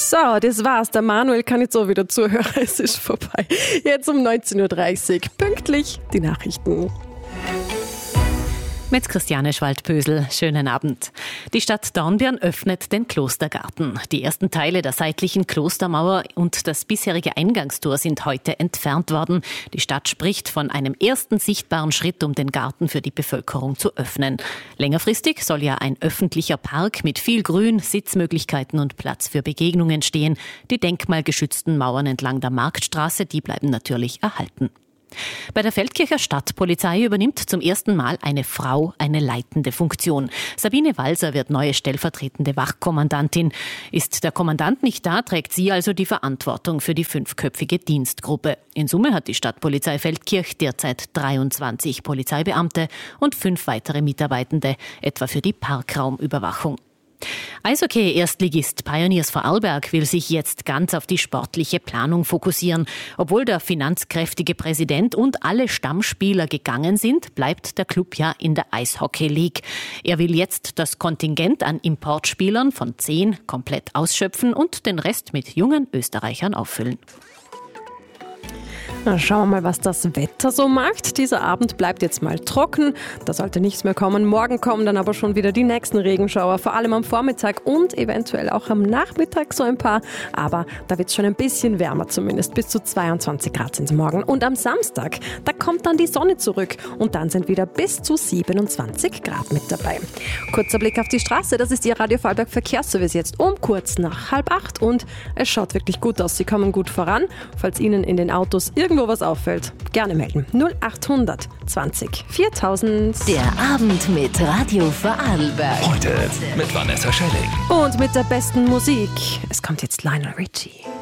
So, das war's. Der Manuel kann jetzt auch wieder zuhören. Es ist vorbei. Jetzt um 19.30 Uhr. Pünktlich die Nachrichten. Mit Christiane Schwald-Pösel. Schönen Abend. Die Stadt Dornbirn öffnet den Klostergarten. Die ersten Teile der seitlichen Klostermauer und das bisherige Eingangstor sind heute entfernt worden. Die Stadt spricht von einem ersten sichtbaren Schritt, um den Garten für die Bevölkerung zu öffnen. Längerfristig soll ja ein öffentlicher Park mit viel Grün, Sitzmöglichkeiten und Platz für Begegnungen stehen. Die denkmalgeschützten Mauern entlang der Marktstraße, die bleiben natürlich erhalten. Bei der Feldkircher Stadtpolizei übernimmt zum ersten Mal eine Frau eine leitende Funktion. Sabine Walser wird neue stellvertretende Wachkommandantin. Ist der Kommandant nicht da, trägt sie also die Verantwortung für die 5-köpfige Dienstgruppe. In Summe hat die Stadtpolizei Feldkirch derzeit 23 Polizeibeamte und 5 weitere Mitarbeitende, etwa für die Parkraumüberwachung. Eishockey-Erstligist Pioneers Vorarlberg will sich jetzt ganz auf die sportliche Planung fokussieren. Obwohl der finanzkräftige Präsident und alle Stammspieler gegangen sind, bleibt der Club ja in der Eishockey League. Er will jetzt das Kontingent an Importspielern von 10 komplett ausschöpfen und den Rest mit jungen Österreichern auffüllen. Na, schauen wir mal, was das Wetter so macht. Dieser Abend bleibt jetzt mal trocken. Da sollte nichts mehr kommen. Morgen kommen dann aber schon wieder die nächsten Regenschauer. Vor allem am Vormittag und eventuell auch am Nachmittag so ein paar. Aber da wird es schon ein bisschen wärmer zumindest. Bis zu 22 Grad sind es morgen. Und am Samstag, da kommt dann die Sonne zurück. Und dann sind wieder bis zu 27 Grad mit dabei. Kurzer Blick auf die Straße. Das ist Ihr Radio Vorarlberg Verkehrsservice jetzt um kurz nach 7:30. Und es schaut wirklich gut aus. Sie kommen gut voran. Falls Ihnen in den Autos irgendwo was auffällt, gerne melden. 0800 20 4000. Der Abend mit Radio Vorarlberg. Heute mit Vanessa Schelling. Und mit der besten Musik. Es kommt jetzt Lionel Richie.